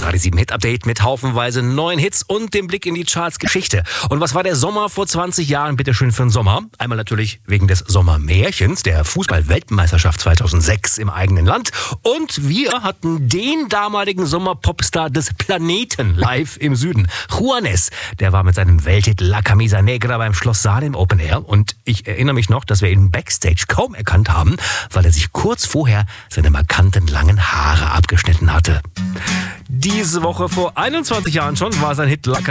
Das Radio 7 Hit Update mit haufenweise neuen Hits und dem Blick in die Charts-Geschichte. Und was war der Sommer vor 20 Jahren bitteschön für einen Sommer? Einmal natürlich wegen des Sommermärchens, der Fußball-Weltmeisterschaft 2006 im eigenen Land. Und wir hatten den damaligen Sommer-Popstar des Planeten live im Süden. Juanes, der war mit seinem Welthit La Camisa Negra beim Schloss Saal im Open Air. Und ich erinnere mich noch, dass wir ihn backstage kaum erkannt haben, weil er sich kurz vorher seine markanten langen Haare abgeschnitten hatte. Diese Woche vor 21 Jahren schon war sein Hit La